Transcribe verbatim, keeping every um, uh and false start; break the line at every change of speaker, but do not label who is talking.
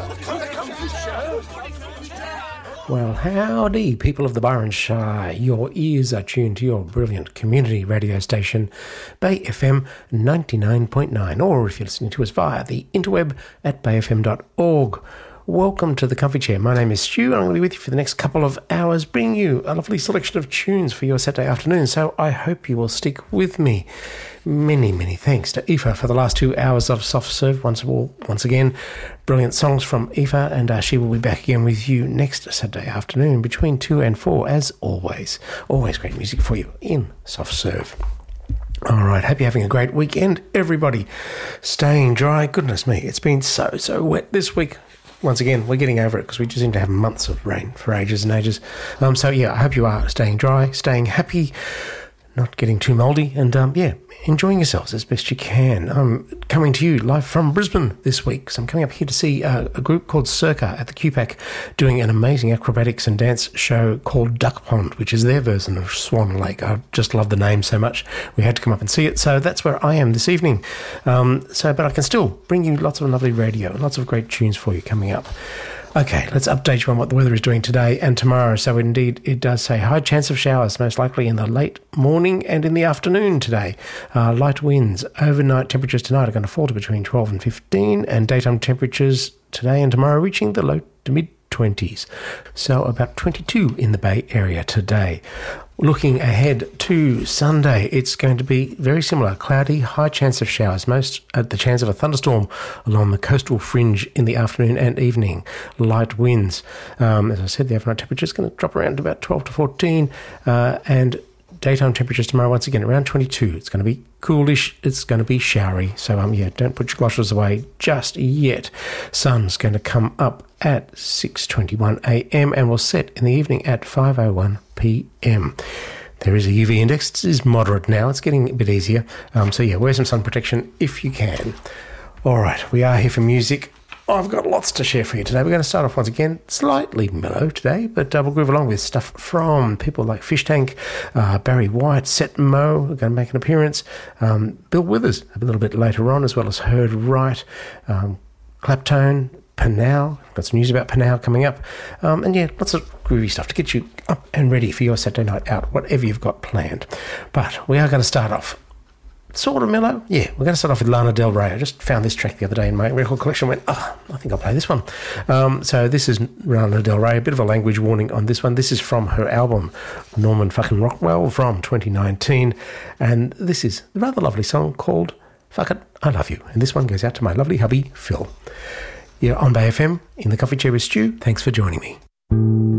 Well, howdy, people of the Byron Shire. Your ears are tuned to your brilliant community radio station, Bay F M ninety-nine point nine, or if you're listening to us via the interweb at bay f m dot org. Welcome to the Comfy Chair. My name is Stu, and I'm going to be with you for the next couple of hours, bringing you a lovely selection of tunes for your Saturday afternoon, so I hope you will stick with me. Many, many thanks to Aoife for the last two hours of Soft Serve. Once, once again, brilliant songs from Aoife, and uh, she will be back again with you next Saturday afternoon between two and four, as always. Always great music for you in Soft Serve. All right, hope you're having a great weekend, everybody. Staying dry. Goodness me, it's been so, so wet this week. Once again, we're getting over it because we just seem to have months of rain for ages and ages. Um, so, yeah, I hope you are staying dry, staying happy, not getting too mouldy, and, um, yeah, enjoying yourselves as best you can. I'm coming to you live from Brisbane this week. So I'm coming up here to see uh, a group called Circa at the Q PAC doing an amazing acrobatics and dance show called Duck Pond, which is their version of Swan Lake. I just love the name so much. We had to come up and see it. So that's where I am this evening. Um, so, but I can still bring you lots of lovely radio, lots of great tunes for you coming up. Okay, let's update you on what the weather is doing today and tomorrow. So indeed, it does say high chance of showers, most likely in the late morning and in the afternoon today. Uh, light winds. Overnight temperatures tonight are going to fall to between twelve and fifteen, and daytime temperatures today and tomorrow reaching the low to mid twenties. So about twenty-two in the Bay Area today. Looking ahead to Sunday, it's going to be very similar. Cloudy, high chance of showers, most at the chance of a thunderstorm along the coastal fringe in the afternoon and evening. Light winds. Um, as I said, the overnight temperature is going to drop around to about twelve to fourteen, uh, and daytime temperatures tomorrow, once again, around twenty-two. It's going to be coolish. It's going to be showery. So, um, yeah, don't put your galoshes away just yet. Sun's going to come up at six twenty-one a m and will set in the evening at five oh one p m. There is a U V index. It is moderate now. It's getting a bit easier. Um, so, yeah, wear some sun protection if you can. All right, we are here for music. I've got lots to share for you today. We're going to start off once again slightly mellow today, but uh, we'll groove along with stuff from people like Fish Tank, uh, Barry White, Set Mo are going to make an appearance, um, Bill Withers a little bit later on, as well as Heard Right, um, Claptone, Panau. Got some news about Panau coming up, um, and yeah, lots of groovy stuff to get you up and ready for your Saturday night out, whatever you've got planned. But we are going to start off sort of mellow. Yeah, we're going to start off with Lana Del Rey. I just found this track the other day in my record collection. Went, oh, I think I'll play this one. Um, so this is Lana Del Rey. A bit of a language warning on this one. This is from her album Norman fucking Rockwell from twenty nineteen, and this is a rather lovely song called Fuck It, I Love You. And this one goes out to my lovely hubby Phil. You're on Bay F M in the Coffee Chair with Stu. Thanks for joining me.